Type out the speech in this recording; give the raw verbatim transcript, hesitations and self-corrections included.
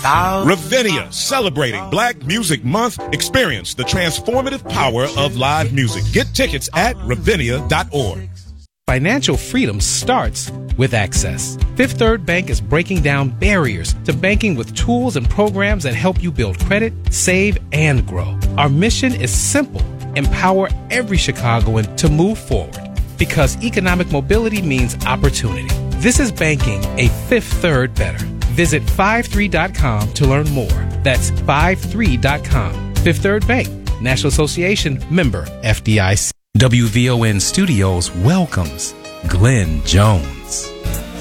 Ravinia, celebrating Black Music Month. Experience the transformative power of live music. Get tickets at ravinia dot org. Financial freedom starts with access. Fifth Third Bank is breaking down barriers to banking with tools and programs that help you build credit, save, and grow. Our mission is simple: empower every Chicagoan to move forward, because economic mobility means opportunity. This is banking a Fifth Third better. Visit five three dot com to learn more. That's five three dot com. Fifth Third Bank, National Association, member F D I C. W V O N Studios welcomes Glenn Jones.